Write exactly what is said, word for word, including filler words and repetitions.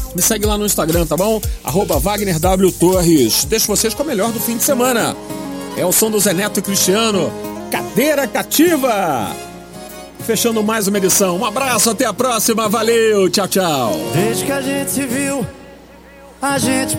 Me segue lá no Instagram, tá bom? Arroba Wagner W. Torres. Deixo vocês com a melhor do fim de semana. É o som do Zé Neto e Cristiano. Cadeira Cativa. Fechando mais uma edição. Um abraço, até a próxima. Valeu, tchau, tchau. Desde que a gente se viu, a gente